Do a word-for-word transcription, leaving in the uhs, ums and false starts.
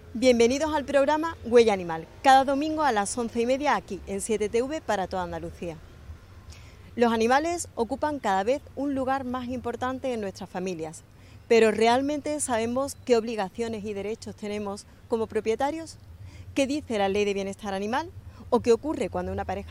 Bienvenidos al programa Huella Animal, cada domingo a las once y media aquí, en siete T V para toda Andalucía. Los animales ocupan cada vez un lugar más importante en nuestras familias, pero ¿realmente sabemos qué obligaciones y derechos tenemos como propietarios? ¿Qué dice la Ley de Bienestar Animal? ¿O qué ocurre cuando una pareja